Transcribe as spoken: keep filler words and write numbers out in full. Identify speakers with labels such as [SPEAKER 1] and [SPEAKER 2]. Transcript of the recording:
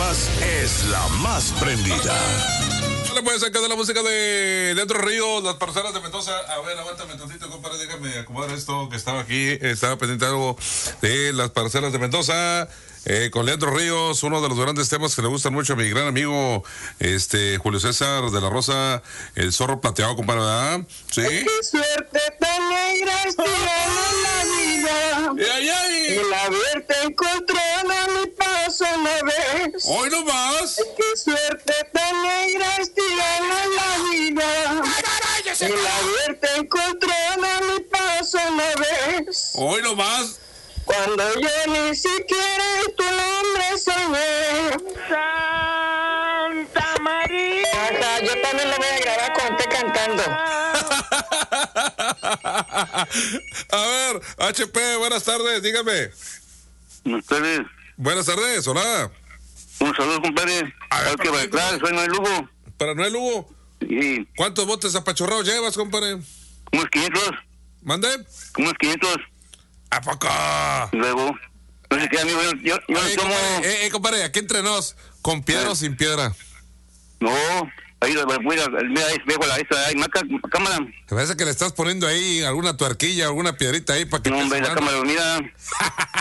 [SPEAKER 1] Chiapas es la más prendida.
[SPEAKER 2] Le puede sacar de la música de Leandro Ríos, Las Parcelas de Mendoza. A ver, aguántame tantito, compadre, déjame acomodar esto que estaba aquí. Estaba pendiente algo de Las Parcelas de Mendoza. Eh, con Leandro Ríos, uno de los grandes temas que le gustan mucho a mi gran amigo este Julio César de la Rosa, el zorro plateado, compadre, ¿verdad? Sí.
[SPEAKER 3] Qué suerte tan negra es la vida.
[SPEAKER 2] ¡Ay, ay!
[SPEAKER 3] El haberte encontrado a mi paso una vez.
[SPEAKER 2] ¡Hoy no más!
[SPEAKER 3] Qué suerte tan negra es la vida. El haberte encontrado a mi paso una vez.
[SPEAKER 2] ¡Hoy no más!
[SPEAKER 3] Cuando yo ni siquiera tu nombre sabía. Santa María. Ajá, yo también lo voy a grabar con usted cantando.
[SPEAKER 2] A ver, H P, buenas tardes, dígame.
[SPEAKER 4] Buenas tardes.
[SPEAKER 2] Buenas tardes, hola.
[SPEAKER 4] Un saludo, compadre.
[SPEAKER 2] A ver,
[SPEAKER 4] que va a entrar, soy Noel Lugo.
[SPEAKER 2] ¿Para Noel Lugo?
[SPEAKER 4] Sí.
[SPEAKER 2] ¿Cuántos botes apachurrados llevas, compadre?
[SPEAKER 4] Unos quinientos.
[SPEAKER 2] ¿Mande?
[SPEAKER 4] Unos quinientos.
[SPEAKER 2] ¿A poco?
[SPEAKER 4] Luego. No sé qué, amigo. Yo, yo
[SPEAKER 2] Oye,
[SPEAKER 4] no tomo.
[SPEAKER 2] compadre, eh, eh, compadre, aquí entre nos, ¿con piedra o sin piedra?
[SPEAKER 4] No. Ahí, mira, mira, ahí, dejo la esa, ahí, marca, cámara.
[SPEAKER 2] Me parece que le estás poniendo ahí alguna tuerquilla, alguna piedrita ahí para que
[SPEAKER 4] No,
[SPEAKER 2] te
[SPEAKER 4] hombre, la
[SPEAKER 2] sonando.
[SPEAKER 4] cámara, mira.